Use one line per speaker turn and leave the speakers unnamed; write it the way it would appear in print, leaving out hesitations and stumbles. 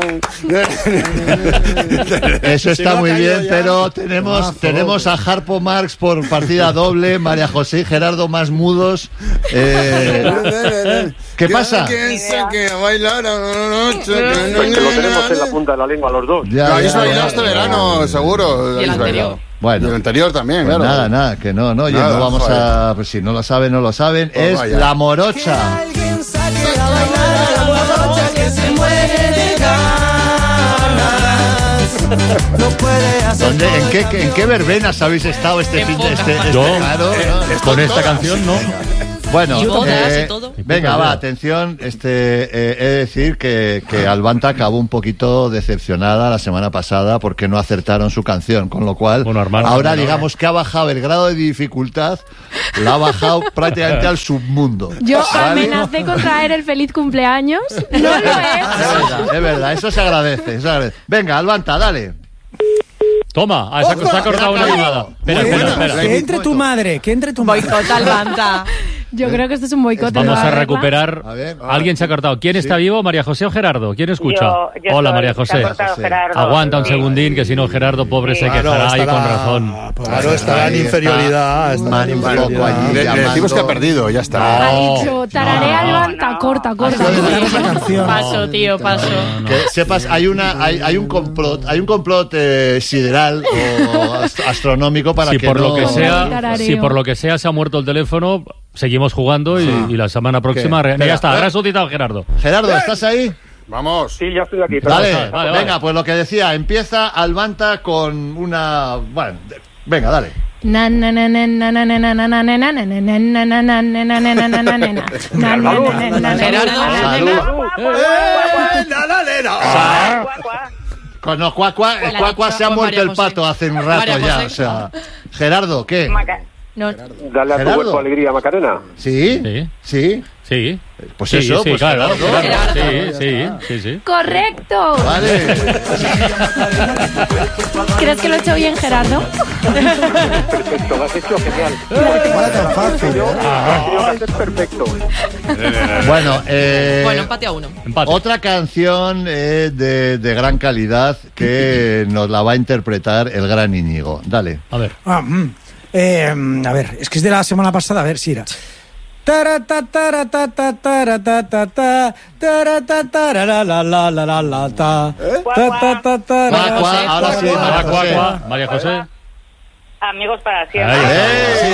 Eso está muy bien, pero tenemos a Harpo Marx por partida doble, María José y Gerardo más mudos. ¿Qué pasa?
Que bailar
Pues que lo tenemos en la punta de la lengua los dos.
Ya habéis bailado este verano, seguro.
Y el anterior.
Bueno,
y el anterior también,
pues
claro.
nada, que no, oye,
Nada,
no vamos
joder.
a... Pues si no lo saben, no lo saben.
Pues
es
vaya.
La Morocha. ¿En qué verbenas habéis estado este fin de
Yo,
claro, ¿no?
con esta canción, no.
Bueno,
Y bodas y todo.
venga, va, atención. He de decir que Albanta acabó un poquito decepcionada la semana pasada porque no acertaron su canción, con lo cual
Bueno, hermano,
ahora
no.
digamos que ha bajado el grado de dificultad, la ha bajado prácticamente al submundo.
Yo
¿Vale?
amenacé con traer el feliz cumpleaños. No lo he hecho.
Es verdad, eso se agradece, Venga, Albanta, dale.
Toma, se ha cortado una llamada. Espera.
Que entre tu madre.
Boicota al Banta.
Yo creo que esto es un boicot.
Vamos
¿no?
a recuperar.
A ver.
Alguien se ha cortado. ¿Quién está vivo? ¿María José o Gerardo? ¿Quién escucha?
Yo
Hola,
soy.
María
Se
José.
ha cortado Gerardo.
Aguanta un segundín, que si no, Gerardo, pobre, se quejará y con razón.
Claro, estará en inferioridad.
Man, un poco allí
Le decimos que ha perdido, ya está.
Ha dicho, tararea Albanta, corta.
Paso, tío, paso.
Que sepas, hay un complot sideral o astronómico para
Si
que
por
no...
lo que sea,
Tarareo.
si por lo que sea se ha muerto el teléfono, seguimos jugando y la semana próxima
¿Qué?
ya está,
Espera.
resucitado Gerardo.
Gerardo, ¿estás ahí?
Vamos.
Sí, ya estoy aquí.
Dale,
vale.
venga, pues lo que decía, empieza Albanta con una... Bueno, venga, dale. No, Cuacua se ha muerto el pato hace un rato ya, o sea... Gerardo, ¿qué?
No.
Dale a tu
Gerardo.
cuerpo alegría, Macarena.
¿Sí?
Sí.
¿Sí?
Sí.
Pues
Sí,
eso,
sí,
pues
claro.
Gerardo.
Sí.
¡Correcto!
Vale.
¿Crees que lo he hecho bien, Gerardo?
Perfecto, lo has hecho genial.
Vale, tan fácil.
Es perfecto.
Bueno,
Bueno, empate a uno.
Empate.
otra canción de gran calidad que nos la va a interpretar el gran Íñigo. Dale.
A ver.
A ver, es que es de la semana pasada, a ver si era.
Cuacua, ahora sí, María José.
María José.
Amigos para siempre.
Ahí está.